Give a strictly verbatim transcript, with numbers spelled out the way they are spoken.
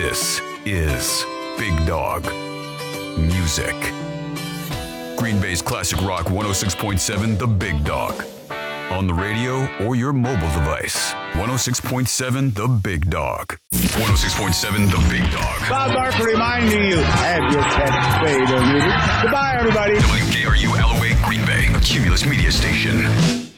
This is Big Dog Music. Green Bay's classic rock one oh six point seven, The Big Dog. On the radio or your mobile device. one oh six point seven, The Big Dog. one oh six point seven, The Big Dog. Bob Barker reminding you, have your pet spayed or neutered. Goodbye, everybody. W K R U L O A Green Bay, a Cumulus media station.